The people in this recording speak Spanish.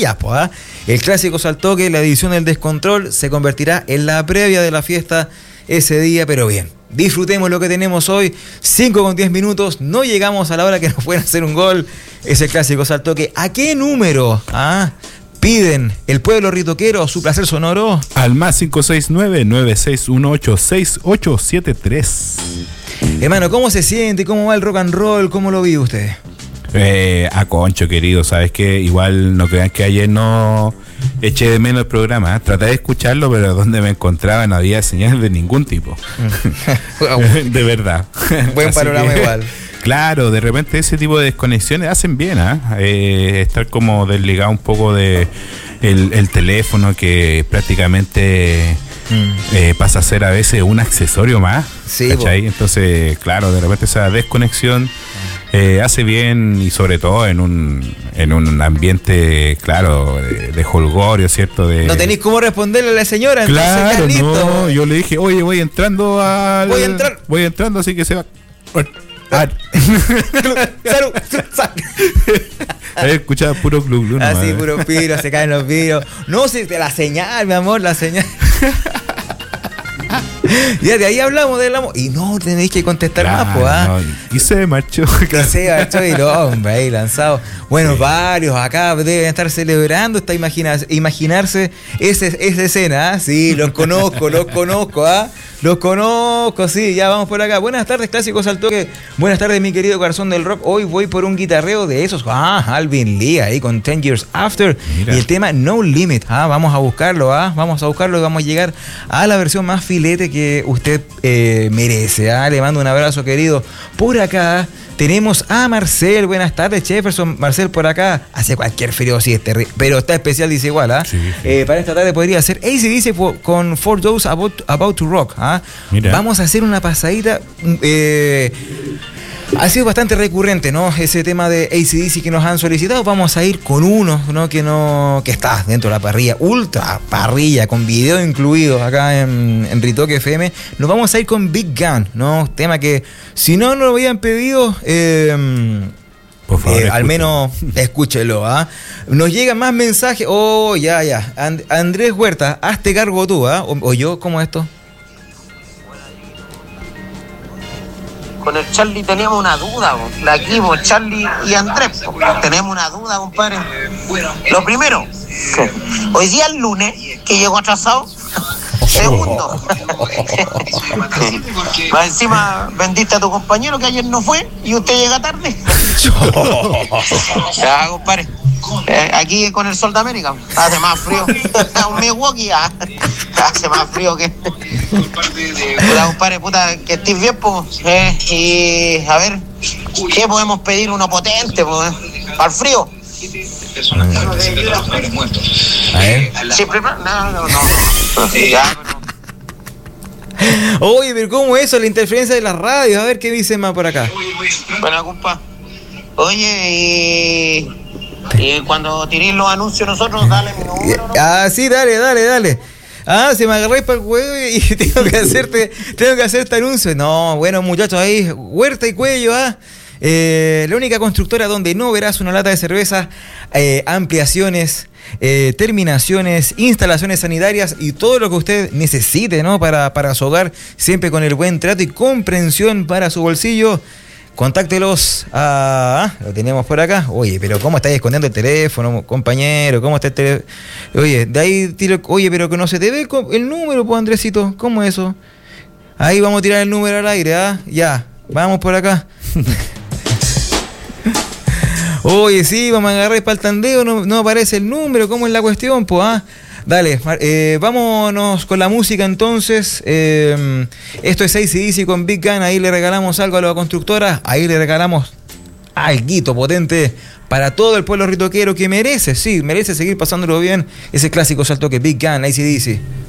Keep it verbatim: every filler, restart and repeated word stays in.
ya, pues, ¿ah? El clásico Saltoque, la edición del Descontrol, se convertirá en la previa de la fiesta ese día, pero bien. Disfrutemos lo que tenemos hoy, cinco con diez minutos, no llegamos a la hora que nos pueden hacer un gol, ese clásico Saltoque. ¿A qué número ah, piden el pueblo ritoquero su placer sonoro? Al más cinco seis nueve, nueve seis uno ocho, seis ocho siete tres. Hermano, ¿cómo se siente? ¿Cómo va el rock and roll? ¿Cómo lo vive usted? Eh, a concho, querido, sabes que igual no crean que ayer no eché de menos el programa, ¿eh? Traté de escucharlo, pero donde me encontraba no había señal de ningún tipo. De verdad. Buen Así panorama que, igual. Claro, de repente ese tipo de desconexiones hacen bien, ¿eh? Eh, estar como desligado un poco de el, el teléfono, que prácticamente mm. eh, pasa a ser a veces un accesorio más. Sí, ¿cachai? Entonces, claro, de repente esa desconexión Eh, hace bien, y sobre todo en un en un ambiente, claro, de, de holgorio, ¿cierto? De... No tenéis cómo responderle a la señora. Claro, no, yo le dije, oye, voy entrando al... Voy a entrar. Voy entrando, así que se va... Ah. Salud, salud. Ahí escuchaba puro club, ¿no? Así, ah, puro piro, se caen los vidrios. No, si la señal, mi amor, la señal. Ya de ahí hablamos del amor. Y no tenéis que contestar claro, más, pues, ¿ah? No. Y se marchó. Y se marchó y no, hombre, ahí lanzado. Bueno, sí. Varios acá deben estar celebrando esta imagina- imaginarse ese, esa escena, ¿ah? Sí, los conozco, los conozco, ¿ah? Los conozco, sí, ya vamos por acá. Buenas tardes, clásicos al toque. Buenas tardes, mi querido corazón del rock. Hoy voy por un guitarreo de esos. Ah, Alvin Lee ahí con Ten Years After. Mira. Y el tema No Limit. Ah, vamos a buscarlo, ah. Vamos a buscarlo y vamos a llegar a la versión más filete que usted eh, merece. Ah, le mando un abrazo, querido. Por acá tenemos a Marcel. Buenas tardes, Jefferson. Marcel por acá. Hace cualquier frío, sí, es terrible, pero está especial, dice igual, ¿ah? Sí, sí. Eh, para esta tarde podría ser A C D C con For Those About, About to Rock, ¿ah? Mira. Vamos a hacer una pasadita. Eh, ha sido bastante recurrente, ¿no? Ese tema de A C D C que nos han solicitado. Vamos a ir con uno, ¿no? Que no que está dentro de la parrilla, ultra parrilla, con video incluido acá en, en Ritoque F M. Nos vamos a ir con Big Gun, ¿no? Tema que si no nos lo habían pedido, eh, por favor, eh, al menos escúchelo, ¿ah? Nos llegan más mensajes. Oh, ya, ya. And, Andrés Huerta, hazte cargo tú, ¿ah? O, o yo, ¿cómo es esto? Con el Charlie teníamos una duda, la aquí, Charlie y Andrés, tenemos una duda, compadre. Lo primero, hoy día el lunes, que llegó atrasado. Segundo, más encima vendiste a tu compañero que ayer no fue y usted llega tarde. Ya, compadre. Eh, aquí con el sol de América hace más frío. Un Milwaukee hace más frío que. Puta, compadre, puta, que estés bien, pues. Eh, y a ver, ¿qué podemos pedir? Uno potente, pues, para el frío. A ver. Siempre, no, no, no. no. Ya, pero... Oye, pero ¿cómo es eso? La interferencia de las radios. A ver qué dice más por acá. Bueno, compa. Oye, y. Y cuando tiréis los anuncios nosotros, dale mi número, ¿no? Ah, sí, dale, dale, dale. Ah, se me agarráis para el huevo y tengo que hacerte, tengo que hacerte anuncio. No, bueno, muchachos, ahí, Huerta y Cuello, ah. Eh, la única constructora donde no verás una lata de cerveza, eh, ampliaciones, eh, terminaciones, instalaciones sanitarias y todo lo que usted necesite, ¿no? Para, para su hogar, siempre con el buen trato y comprensión para su bolsillo. Contáctelos a... Ah, lo tenemos por acá. Oye, pero ¿cómo estáis escondiendo el teléfono, compañero? ¿Cómo está el teléfono? Oye, de ahí tiro... Oye, pero que no se te ve el número, pues, Andresito. ¿Cómo es eso? Ahí vamos a tirar el número al aire, ¿ah? Ya, vamos por acá. Oye, sí, vamos a agarrar para el tandeo, no, no aparece el número. ¿Cómo es la cuestión, pues, ah? Dale, eh, vámonos con la música entonces. Eh, esto es A C D C con Big Gun. Ahí le regalamos algo a la constructora. Ahí le regalamos alguito potente para todo el pueblo ritoquero que merece, sí, merece seguir pasándolo bien. Ese clásico salto que Big Gun, A C D C.